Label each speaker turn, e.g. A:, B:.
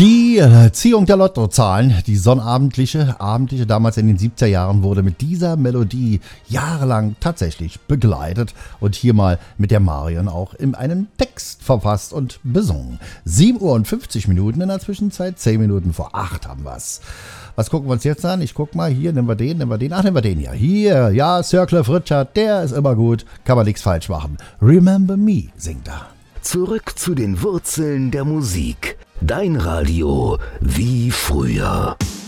A: Die Ziehung der Lottozahlen, die sonnabendliche, abendliche, damals in den 70er Jahren, wurde mit dieser Melodie jahrelang tatsächlich begleitet und hier mal mit der Marion auch in einen Text verfasst und besungen. 7 Uhr und 50 Minuten in der Zwischenzeit, 10 Minuten vor 8 haben wir's. Was gucken wir uns jetzt an? Ich guck mal, hier, nehmen wir den, nehmen wir den hier. Hier, ja, Sir Cliff Richard, der ist immer gut, kann man nichts falsch machen. Remember Me singt er.
B: Zurück zu den Wurzeln der Musik. Dein Radio wie früher.